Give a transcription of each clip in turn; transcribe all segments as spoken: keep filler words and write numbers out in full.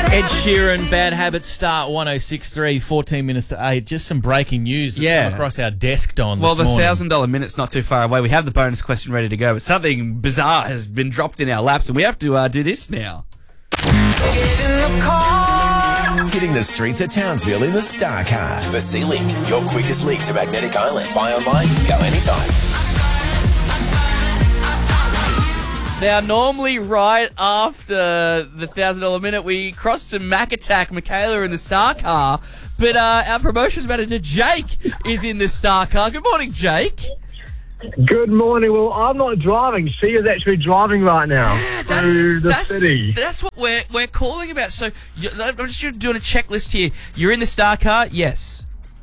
Ed Sheeran, Bad Habits start one oh six point three, fourteen minutes to eight. Just some breaking news that's Yeah. come across our desk, Don, Well, this the morning. one thousand dollars minute's not too far away. We have the bonus question ready to go, but something bizarre has been dropped in our laps, and we have to uh, do this now. Hitting the streets of Townsville in the Star Car. The C-Link, your quickest link to Magnetic Island. Buy online, go anytime. Now, normally right after the one thousand dollars minute, we cross to Mac Attack, Michaela in the Star Car, but uh, our promotions manager, Jake, is in the Star Car. Good morning, Jake. Good morning. Well, I'm not driving. She is actually driving right now through the that's, city. That's what we're we're calling about. So you, I'm just doing a checklist here. You're in the Star Car, yes.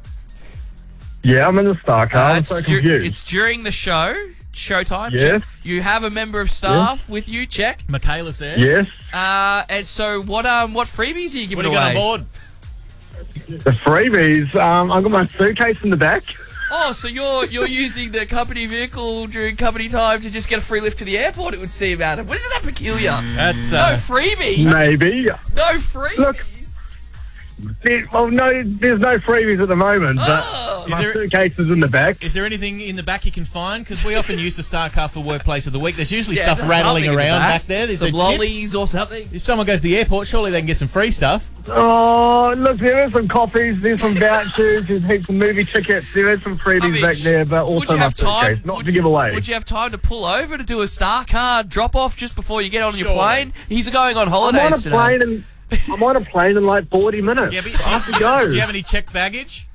Yeah, I'm in the Star Car. Uh, I'm it's, so dur- confused. it's during the show, showtime. Yes. Check. You have a member of staff with you. Check. Michaela's there. Yes. Uh, and so what um what freebies are you giving What do you away? got on board? The freebies. Um, I've got my suitcase in the back. Oh, so you're you're using the company vehicle during company time to just get a free lift to the airport, it would seem, Adam. Isn't that peculiar? That's, No uh, freebies. Maybe. No freebies. Look. There- well, no, there's no freebies at the moment, but Oh. my Is there- suitcase is in the back. Is there anything in the back you can find? Because we often use the Star Car for Workplace of the Week. There's usually Yeah, stuff there's rattling something in the around back. back there. There's Some the lollies chips. or something. If someone goes to the airport, surely they can get some free stuff. Oh, look, there is some coffees, there's some vouchers, there's heaps of movie tickets, there is some freebies I mean, back there, but would also you my have time? suitcase, not would to you- give away. Would you have time to pull over to do a Star Car drop off just before you get on your Surely. plane? He's going on I'm holidays on a today. plane and I'm on a plane in like forty minutes. Yeah, but I have to go. do you have any checked baggage?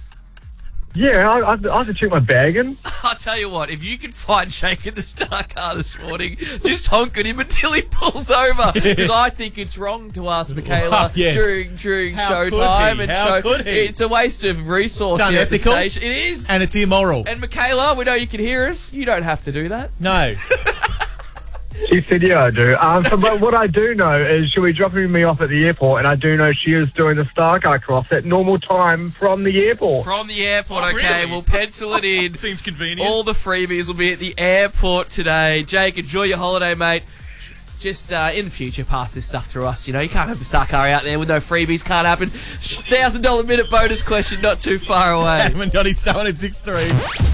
Yeah, I, I, have to, I have to check my bag in. I'll tell you what, if you can find Jake in the Star Car this morning, just honk at him until he pulls over. Because I think it's wrong to ask Michaela Oh, yes. during during How show could time. he? And How show, could he? It's a waste of resource It's here at the unethical. station. It is. And it's immoral. And Michaela, we know you can hear us. You don't have to do that. No. She said, yeah, I do. Um, so, but what I do know is she'll be dropping me off at the airport, and I do know she is doing the Star Car cross at normal time from the airport. From the airport, Oh, okay. really? We'll pencil it in. Seems convenient. All the freebies will be at the airport today. Jake, enjoy your holiday, mate. Just uh, in the future, pass this stuff through us. You know, you can't have the Star Car out there with no freebies. Can't happen. one thousand dollars minute bonus question not too far away. Adam and Donnie Star one oh six point three.